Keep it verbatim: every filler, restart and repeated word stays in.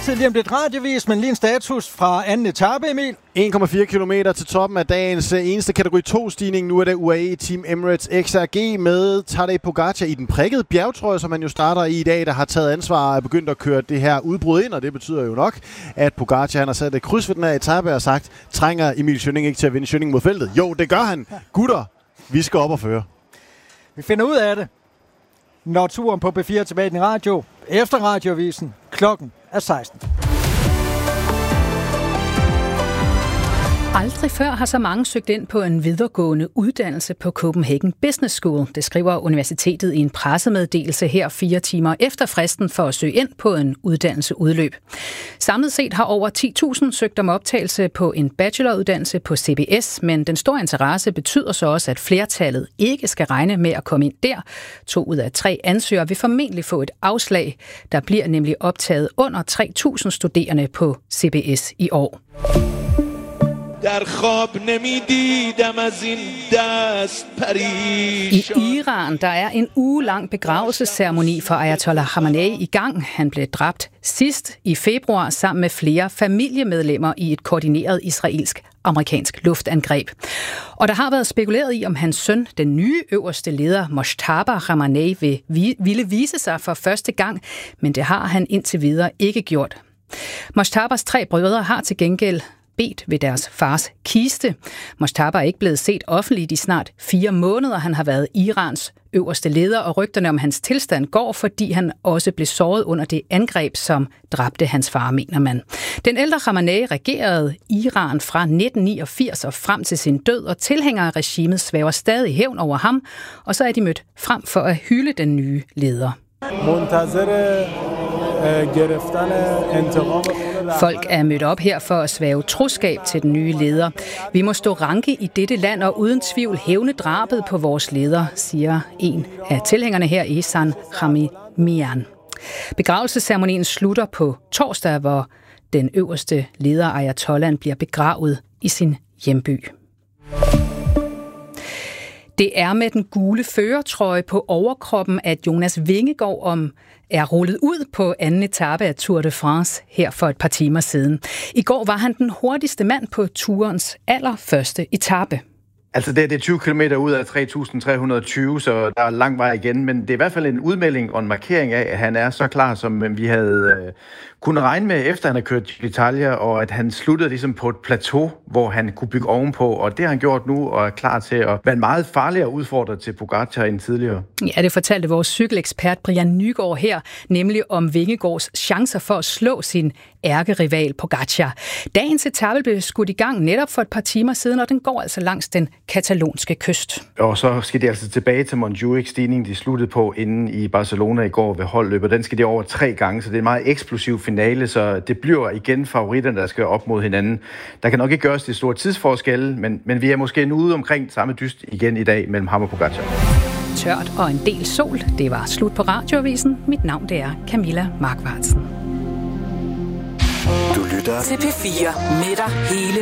tid lige om lidt radiovis, men lige en status fra anden etape, Emil. en komma fire kilometer til toppen af dagens eneste kategori to-stigning. Nu er det U A E Team Emirates X R G med Tadej Pogačar i den prikkede bjergtrøje, som han jo starter i i dag, der har taget ansvar og er begyndt at køre det her udbrud ind, og det betyder jo nok, at Pogačar han har sat et kryds ved den her etape og sagt, trænger Emil Schønning ikke til at vinde Schønning mod feltet? Jo, det gør han. Gutter, vi skal op og føre. Vi finder ud af det, når turen på B fire er tilbage i den radio, efter radiovisen, klokken er seksten. Aldrig før har så mange søgt ind på en videregående uddannelse på Copenhagen Business School. Det skriver universitetet i en pressemeddelelse her fire timer efter fristen for at søge ind på en uddannelse udløb. Samlet set har over ti tusind søgt om optagelse på en bacheloruddannelse på C B S, men den store interesse betyder så også, at flertallet ikke skal regne med at komme ind der. To ud af tre ansøgere vil formentlig få et afslag. Der bliver nemlig optaget under tre tusind studerende på C B S i år. I Iran der er en ugelang begravelsesceremoni for Ayatollah Khamenei i gang. Han blev dræbt sidst i februar sammen med flere familiemedlemmer i et koordineret israelsk-amerikansk luftangreb. Og der har været spekuleret i, om hans søn, den nye øverste leder, Mojtaba Khamenei, vil, ville vise sig for første gang, men det har han indtil videre ikke gjort. Mojtabas tre brødre har til gengæld bedt ved deres fars kiste. Mojtaba er ikke blevet set offentligt i snart fire måneder. Han har været Irans øverste leder, og rygterne om hans tilstand går, fordi han også blev såret under det angreb, som dræbte hans far, mener man. Den ældre Khamenei regerede Iran fra nitten niogfirs og frem til sin død, og tilhængere af regimet svæver stadig hævn over ham, og så er de mødt frem for at hylde den nye leder. Folk er mødt op her for at svæve troskab til den nye leder. Vi må stå ranke i dette land og uden tvivl hævne drabet på vores leder, siger en af tilhængerne her, Ehsan Hamimian. Begravelsesceremonien slutter på torsdag, hvor den øverste leder, Ayatollahen, bliver begravet i sin hjemby. Det er med den gule førertrøje på overkroppen, at Jonas Vingegaard om er rullet ud på anden etape af Tour de France her for et par timer siden. I går var han den hurtigste mand på turens allerførste etape. Altså det, det er tyve kilometer ud af tre tusind tre hundrede og tyve, så der er lang vej igen, men det er i hvert fald en udmelding og en markering af, at han er så klar, som vi havde øh, kunnet regne med, efter han har kørt Giro d'Italia, og at han sluttede ligesom på et plateau, hvor han kunne bygge ovenpå, og det har han gjort nu, og er klar til at være en meget farligere udfordrer til Pogačar end tidligere. Ja, det fortalte vores cykelekspert Brian Nygaard her, nemlig om Vingegaards chancer for at slå sin ærkerival Pogačar. Dagens etape blev skudt i gang netop for et par timer siden, og den går altså langs den katalonske kyst. Og så skal de altså tilbage til Montjuic-stigningen, de sluttede på inden i Barcelona i går ved holdløbet. Den skal de over tre gange, så det er en meget eksplosiv finale, så det bliver igen favoritterne, der skal op mod hinanden. Der kan nok ikke gøres det store tidsforskelle, men, men vi er måske nu ude omkring samme dyst igen i dag mellem ham og Pogačar. Tørt og en del sol. Det var slut på radioavisen. Mit navn det er Camilla Markvartsen. Du lytter til P fire med dig hele